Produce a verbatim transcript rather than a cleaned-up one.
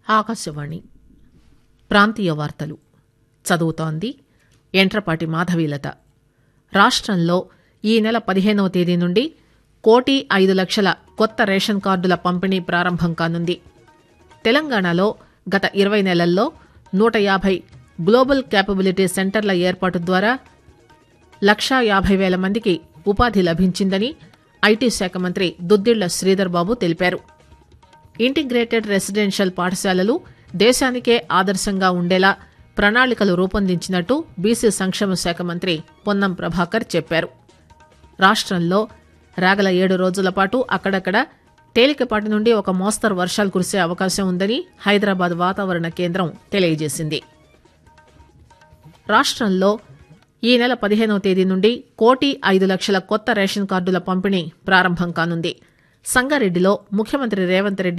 ఆకాశవాణి ప్రాంతీయ వార్తలు చదువుతోంది ఎంట్రపాటి మాధవీలత. రాష్టంలో ఈ నెల పదిహేనవ తేదీ నుండి కోటి ఐదు లక్షల కొత్త రేషన్ కార్డుల పంపిణీ ప్రారంభం కానుంది. తెలంగాణలో గత ఇరవై నెలల్లో నూట యాభై గ్లోబల్ క్యాపబిలిటీ సెంటర్ల ఏర్పాటు ద్వారా లక్షా యాభై వేల మందికి ఉపాధి లభించిందని ఐటీ శాఖ మంత్రి దుద్దిళ్ల శ్రీధర్ బాబు తెలిపారు. ఇంటిగ్రేటెడ్ రెసిడెన్షియల్ పాఠశాలలు దేశానికే ఆదర్శంగా ఉండేలా ప్రణాళికలు రూపొందించినట్టు బీసీ సంక్షేమ శాఖ మంత్రి పొన్నం ప్రభాకర్ చెప్పారు. రాష్టంలో రాగల ఏడు రోజుల పాటు అక్కడక్కడ తేలికపాటి నుండి ఒక మోస్తరు వర్షాలు కురిసే అవకాశం ఉందని హైదరాబాద్ వాతావరణ కేంద్రం తెలియజేసింది. రాష్టంలో ఈ నెల పదిహేనవ తేదీ నుండి కోటి ఐదు లక్షల కొత్త రేషన్ కార్డుల పంపిణీ ప్రారంభం కానుంది. సంగారెడ్డిలో ముఖ్యమంత్రి రేవంత్ రెడ్డి